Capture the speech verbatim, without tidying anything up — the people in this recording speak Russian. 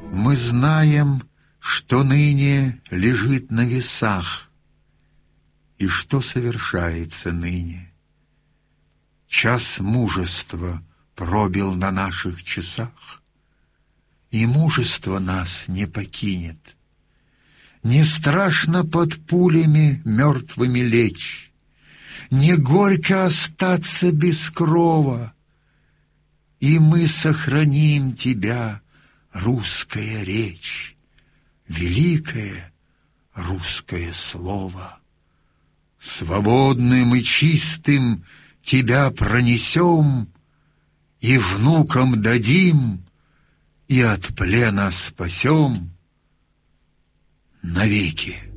Мы знаем, что ныне лежит на весах, и что совершается ныне. Час мужества пробил на наших часах, и мужество нас не покинет. Не страшно под пулями мертвыми лечь, не горько остаться без крова, и мы сохраним тебя, русская речь, великое русское слово. Свободным и чистым тебя пронесем, и внукам дадим, и от плена спасем навеки.